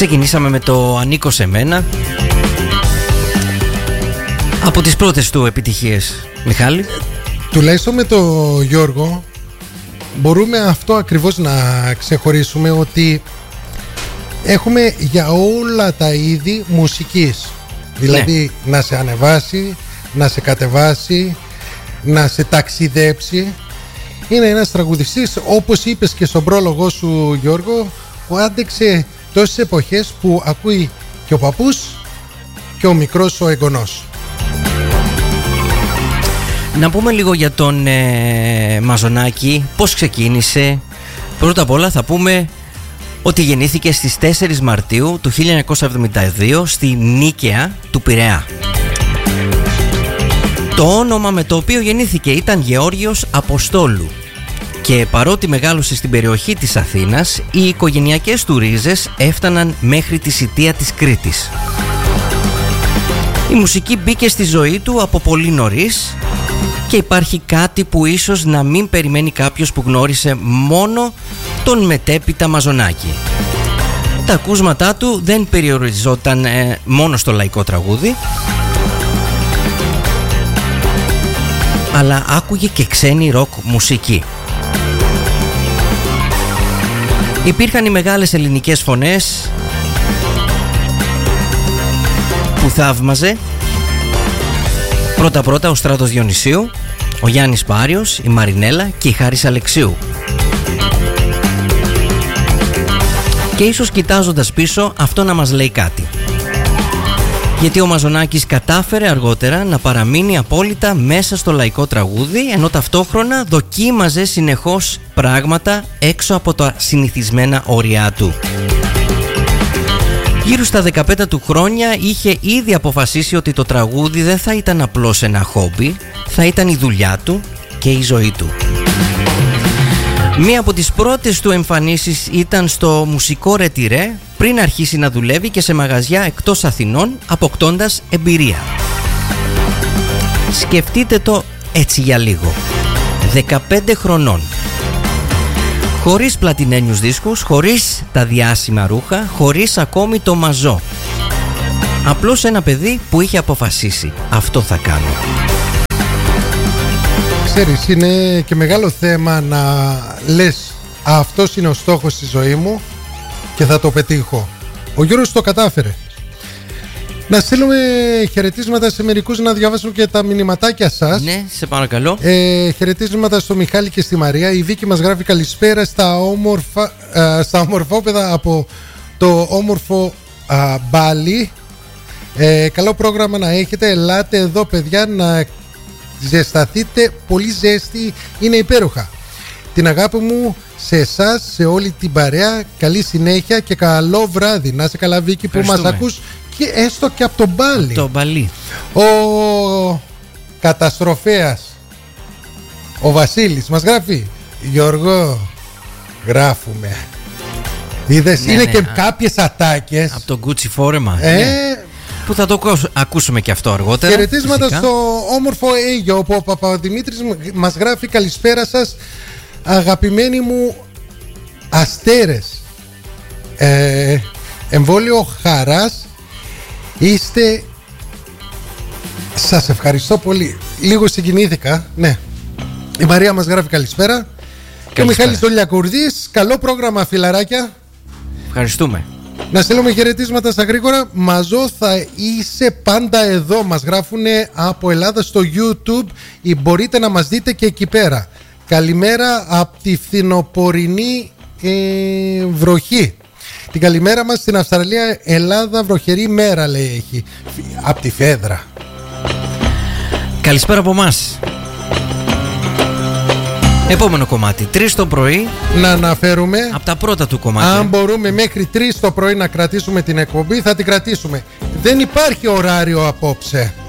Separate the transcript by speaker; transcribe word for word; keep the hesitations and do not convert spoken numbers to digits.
Speaker 1: Ξεκινήσαμε με το «Ανήκω σε μένα», από τις πρώτες του επιτυχίες, Μιχάλη.
Speaker 2: Τουλάχιστον με το Γιώργο μπορούμε αυτό ακριβώς να ξεχωρίσουμε, ότι έχουμε για όλα τα είδη μουσικής. Δηλαδή ναι. να σε ανεβάσει, να σε κατεβάσει, να σε ταξιδέψει. Είναι ένας τραγουδιστής, όπως είπες και στον πρόλογο σου, Γιώργο, που άντεξε τόσες εποχές που ακούει και ο παππούς και ο μικρός ο εγγονός.
Speaker 1: Να πούμε λίγο για τον ε, Μαζονάκη, πώς ξεκίνησε. Πρώτα απ' όλα θα πούμε ότι γεννήθηκε στις τέσσερις Μαρτίου του χίλια εννιακόσια εβδομήντα δύο στη Νίκαια του Πειραιά. Το όνομα με το οποίο γεννήθηκε ήταν Γεώργιος Αποστόλου και παρότι μεγάλωσε στην περιοχή της Αθήνας, οι οικογενειακές του ρίζες έφταναν μέχρι τη Σιτία της Κρήτης. Η μουσική μπήκε στη ζωή του από πολύ νωρίς και υπάρχει κάτι που ίσως να μην περιμένει κάποιος που γνώρισε μόνο τον μετέπειτα Μαζονάκη. Τα ακούσματά του δεν περιοριζόταν ε, μόνο στο λαϊκό τραγούδι, αλλά άκουγε και ξένη ροκ μουσική. Υπήρχαν οι μεγάλες ελληνικές φωνές που θαύμαζε. Πρώτα πρώτα ο Στράτος Διονυσίου, ο Γιάννης Πάριος, η Μαρινέλα και η Χάρης Αλεξίου. Και ίσως κοιτάζοντας πίσω αυτό να μας λέει κάτι. Γιατί ο Μαζονάκης κατάφερε αργότερα να παραμείνει απόλυτα μέσα στο λαϊκό τραγούδι, ενώ ταυτόχρονα δοκίμαζε συνεχώς πράγματα έξω από τα συνηθισμένα όρια του. Γύρω στα δεκαπέντε του χρόνια είχε ήδη αποφασίσει ότι το τραγούδι δεν θα ήταν απλώς ένα χόμπι, θα ήταν η δουλειά του και η ζωή του. Μία από τις πρώτες του εμφανίσεις ήταν στο μουσικό ρετιρέ, πριν αρχίσει να δουλεύει και σε μαγαζιά εκτός Αθηνών, αποκτώντας εμπειρία. Σκεφτείτε το έτσι για λίγο. δεκαπέντε χρονών. Χωρίς πλατινένιους δίσκους, χωρίς τα διάσημα ρούχα, χωρίς ακόμη το μαζό. Απλώς ένα παιδί που είχε αποφασίσει, αυτό θα κάνω.
Speaker 2: Ξέρεις, είναι και μεγάλο θέμα να λες αυτός είναι ο στόχος στη ζωή μου και θα το πετύχω. Ο Γιώργος το κατάφερε. Να στείλουμε χαιρετίσματα σε μερικούς, να διαβάσουμε και τα μηνυματάκια σας.
Speaker 1: Ναι, σε παρακαλώ.
Speaker 2: ε, Χαιρετίσματα στο Μιχάλη και στη Μαρία. Η Βίκη μας γράφει καλησπέρα στα, όμορφα, α, στα ομορφόπεδα από το όμορφο α, Μπάλι. ε, Καλό πρόγραμμα να έχετε. Ελάτε εδώ παιδιά να ζεσταθείτε. Πολύ ζέστη, είναι υπέροχα. Την αγάπη μου σε εσάς, σε όλη την παρέα. Καλή συνέχεια και καλό βράδυ. Να είσαι καλά Βίκη που μας ακούς και έστω και από τον Μπάλι.
Speaker 1: Το Μπαλί.
Speaker 2: Ο καταστροφέας ο Βασίλης μας γράφει: Γιώργο, γράφουμε. Είδες, ναι, είναι ναι, και α... κάποιες ατάκες
Speaker 1: από τον Gucci φόρεμα,
Speaker 2: ε...
Speaker 1: ναι. Που θα το ακούσουμε και αυτό αργότερα.
Speaker 2: Χαιρετίσματα φυσικά στο όμορφο Αίγιο, όπου ο Παπαδημήτρης μας γράφει: καλησπέρα σας αγαπημένοι μου αστέρες, ε, εμβόλιο χαράς είστε. Σας ευχαριστώ πολύ. Λίγο συγκινήθηκα. Ναι. Η Μαρία μας γράφει καλησπέρα. Καλησπέρα. Και ο Μιχάλης Δολιακουρδής. Καλό πρόγραμμα φιλαράκια.
Speaker 1: Ευχαριστούμε.
Speaker 2: Να στέλνουμε χαιρετίσματα στα γρήγορα. Μαζό θα είσαι πάντα εδώ. Μας γράφουνε από Ελλάδα στο YouTube. Ή μπορείτε να μας δείτε και εκεί πέρα. Καλημέρα από τη φθινοπορεινή ε, βροχή. Την καλημέρα μας στην Αυστραλία. Ελλάδα βροχερή μέρα λέει έχει. Από τη Φέδρα.
Speaker 1: Καλησπέρα από εμάς. Επόμενο κομμάτι, τρεις το πρωί.
Speaker 2: Να αναφέρουμε
Speaker 1: από τα πρώτα του κομμάτια.
Speaker 2: Αν μπορούμε μέχρι τρεις το πρωί να κρατήσουμε την εκπομπή, θα την κρατήσουμε. Δεν υπάρχει ωράριο απόψε.